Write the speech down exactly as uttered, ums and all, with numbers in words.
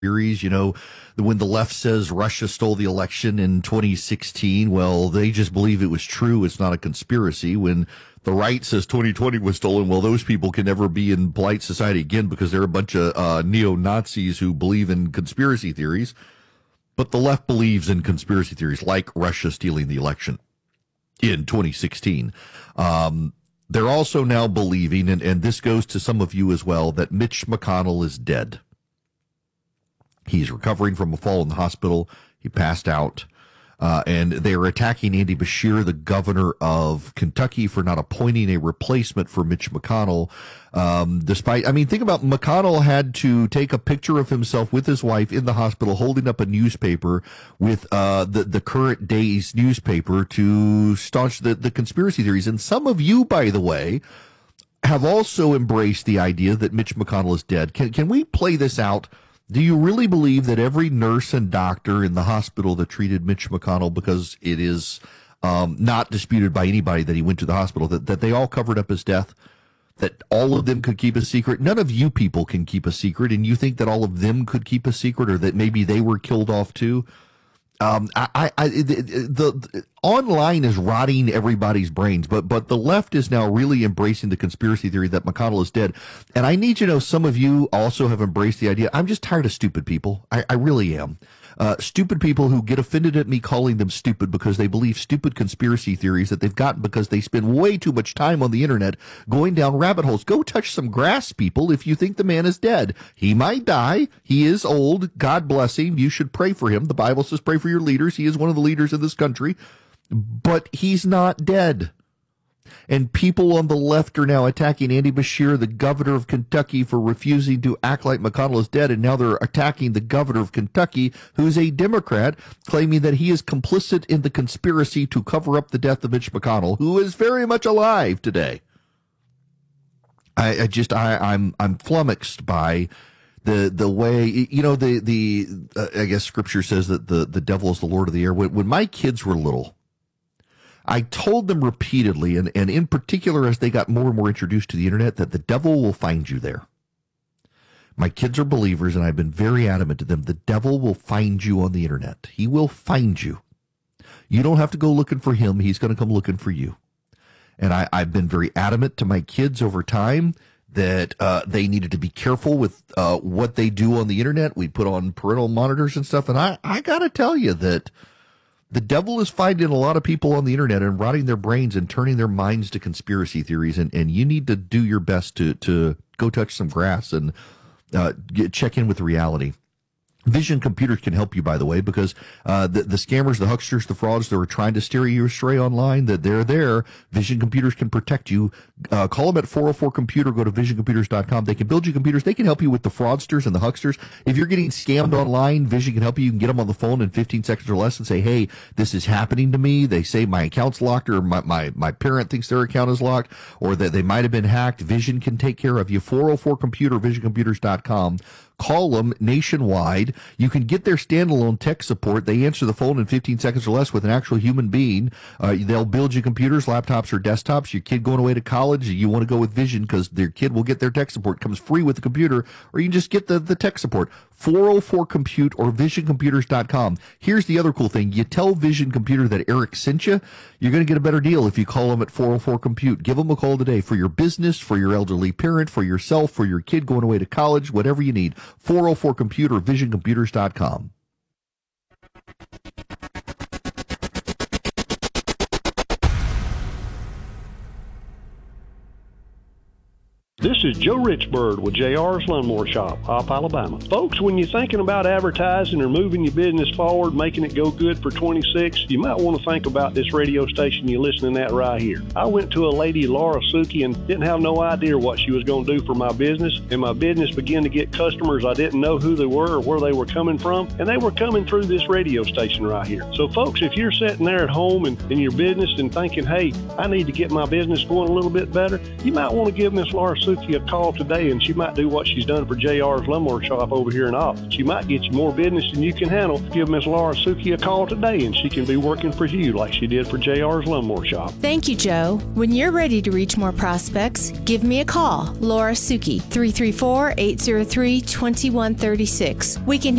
theories, you know, when the left says Russia stole the election in twenty sixteen, well, they just believe it was true. It's not a conspiracy. When the right says twenty twenty was stolen, well, those people can never be in polite society again because they're a bunch of uh, neo-Nazis who believe in conspiracy theories. But the left believes in conspiracy theories like Russia stealing the election in twenty sixteen. Um, they're also now believing, and, and this goes to some of you as well, that Mitch McConnell is dead. He's recovering from a fall in the hospital. He passed out. Uh, and they are attacking Andy Beshear, the governor of Kentucky, for not appointing a replacement for Mitch McConnell. Um, despite, I mean, think about McConnell had to take a picture of himself with his wife in the hospital holding up a newspaper with uh, the, the current day's newspaper to staunch the, the conspiracy theories. And some of you, by the way, have also embraced the idea that Mitch McConnell is dead. Can, can we play this out? Do you really believe that every nurse and doctor in the hospital that treated Mitch McConnell, because it is um, not disputed by anybody that he went to the hospital, that, that they all covered up his death, that all of them could keep a secret? None of you people can keep a secret, and you think that all of them could keep a secret, or that maybe they were killed off too? Um, I, I, the, the, the online is rotting everybody's brains, but but the left is now really embracing the conspiracy theory that McConnell is dead. And I need you to know, some of you also have embraced the idea. I'm just tired of stupid people. I, I really am. Uh, stupid people who get offended at me calling them stupid because they believe stupid conspiracy theories that they've gotten because they spend way too much time on the internet going down rabbit holes. Go touch some grass, people, if you think the man is dead. He might die. He is old. God bless him. You should pray for him. The Bible says pray for your leaders. He is one of the leaders of this country. But he's not dead. And people on the left are now attacking Andy Beshear, the governor of Kentucky, for refusing to act like McConnell is dead. And now they're attacking the governor of Kentucky, who's a Democrat, claiming that he is complicit in the conspiracy to cover up the death of Mitch McConnell, who is very much alive today. I, I just, I, I'm, I'm flummoxed by the the way, you know, the the uh, I guess Scripture says that the the devil is the lord of the air. When, when my kids were little, I told them repeatedly, and, and in particular as they got more and more introduced to the internet, that the devil will find you there. My kids are believers, and I've been very adamant to them. The devil will find you on the internet. He will find you. You don't have to go looking for him. He's going to come looking for you. And I, I've been very adamant to my kids over time that uh, they needed to be careful with uh, what they do on the internet. We put on parental monitors and stuff. And I, I got to tell you that the devil is finding a lot of people on the internet and rotting their brains and turning their minds to conspiracy theories. And, and you need to do your best to, to go touch some grass and uh, get, check in with reality. Vision Computers can help you, by the way, because uh, the, the scammers, the hucksters, the frauds that are trying to steer you astray online, that they're there. Vision Computers can protect you. Uh, call them at four oh four computer. Go to vision computers dot com. They can build you computers. They can help you with the fraudsters and the hucksters. If you're getting scammed online, Vision can help you. You can get them on the phone in fifteen seconds or less and say, hey, this is happening to me. They say my account's locked, or my, my, my parent thinks their account is locked, or that they might have been hacked. Vision can take care of you. four oh four computer, vision computers dot com. Call them nationwide. You can get their standalone tech support. They answer the phone in fifteen seconds or less with an actual human being. Uh, they'll build you computers, laptops, or desktops. Your kid going away to college, you want to go with Vision because their kid will get their tech support. It comes free with the computer, or you can just get the, the tech support. four oh four compute or vision computers dot com. Here's the other cool thing. You tell Vision Computer that Eric sent you, you're going to get a better deal if you call them at four oh four compute. Give them a call today for your business, for your elderly parent, for yourself, for your kid going away to college, whatever you need. four oh four compute or vision computers dot com. This is Joe Richbird with J R's Lawnmower Shop, Hope, Alabama. Folks, when you're thinking about advertising or moving your business forward, making it go good for twenty-six, you might want to think about this radio station you're listening at right here. I went to a lady, Laura Suki, and didn't have no idea what she was going to do for my business, and my business began to get customers I didn't know who they were or where they were coming from, and they were coming through this radio station right here. So, folks, if you're sitting there at home and in your business and thinking, hey, I need to get my business going a little bit better, you might want to give Miss Laura Suki Suki a call today, and she might do what she's done for J R's Lawnmower Shop over here in Austin. She might get you more business than you can handle. Give Miss Laura Suki a call today, and she can be working for you like she did for J R's Lawnmower Shop. Thank you, Joe. When you're ready to reach more prospects, give me a call. Laura Suki, three three four, eight zero three, two one three six. We can